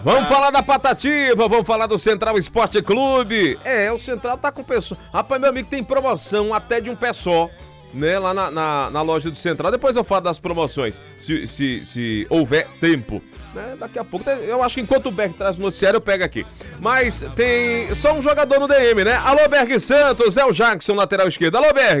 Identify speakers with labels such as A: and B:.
A: Vamos falar da Patativa, vamos falar do Central Esporte Clube. O Central tá com pessoa. Rapaz, meu amigo, tem promoção até de um pé só, né? Lá na loja do Central. Depois eu falo das promoções, se houver tempo, né? Daqui a pouco, eu acho que enquanto o Berg traz o noticiário, eu pego aqui. Mas tem só um jogador no DM, né? Alô, Berg Santos, é o Jackson, lateral esquerdo. Alô, Berg.